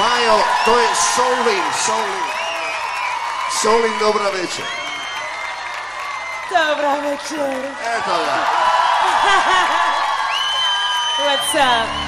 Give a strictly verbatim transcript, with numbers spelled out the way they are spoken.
Majo, to je Soulin, Soulin. Soulin, dobrá večer. Dobrá večer. Eto ja. What's up?